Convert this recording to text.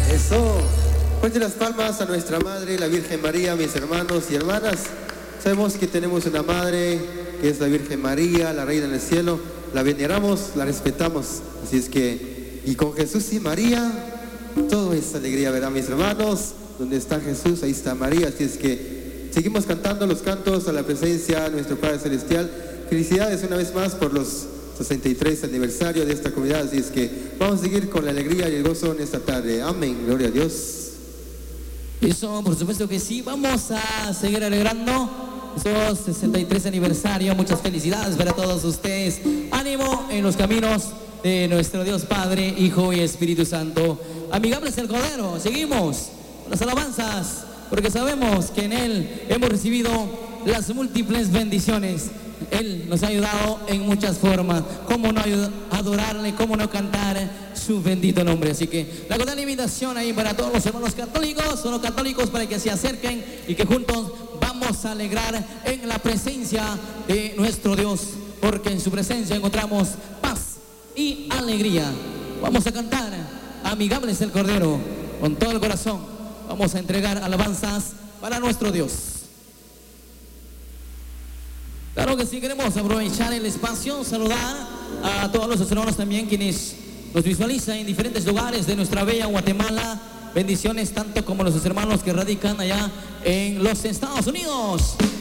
Eso. Fuerte las palmas a nuestra Madre, la Virgen María, mis hermanos y hermanas. Sabemos que tenemos una Madre que es la Virgen María, la Reina del Cielo. La veneramos, la respetamos. Así es que, y con Jesús y María, todo es alegría, ¿verdad, mis hermanos? Donde está Jesús, ahí está María. Así es que seguimos cantando los cantos a la presencia de nuestro Padre Celestial. Felicidades una vez más por los 63 aniversario de esta comunidad. Así es que vamos a seguir con la alegría y el gozo en esta tarde. Amén, gloria a Dios. Eso, por supuesto que sí. Vamos a seguir alegrando esos 63 aniversario. Muchas felicidades para todos ustedes. Ánimo en los caminos de nuestro Dios Padre, Hijo y Espíritu Santo. Amigables el Cordero, seguimos con las alabanzas, porque sabemos que en Él hemos recibido las múltiples bendiciones. Él nos ha ayudado en muchas formas. ¿Cómo no adorarle? ¿Cómo no cantar su bendito nombre? Así que la cordial invitación ahí para todos los hermanos católicos, o no católicos, para que se acerquen y que juntos vamos a alegrar en la presencia de nuestro Dios, porque en su presencia encontramos paz y alegría. Vamos a cantar Amigables el Cordero con todo el corazón. Vamos a entregar alabanzas para nuestro Dios. Claro que sí, queremos aprovechar el espacio, saludar a todos los hermanos también quienes nos visualizan en diferentes lugares de nuestra bella Guatemala. Bendiciones tanto como los hermanos que radican allá en los Estados Unidos.